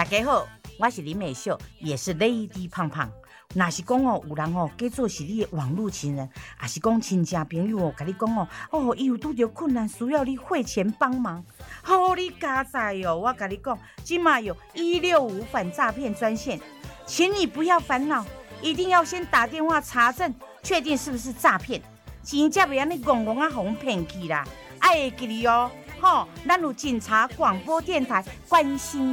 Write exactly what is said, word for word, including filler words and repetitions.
大家好，我是林美秀，也是 Lady 胖胖。若是讲哦，有人哦，假做是你的网络情人，也是讲亲戚朋友哦，甲你讲哦，哦，伊有拄着困难，需要你汇钱帮忙，好你加载哦！我甲你讲，今嘛有一六五反诈骗专线，请你不要烦恼，一定要先打电话查证，确定是不是诈骗，钱才袂安尼戆戆啊，互骗去啦！爱会记哩哦，吼，咱有警察广播电台关心。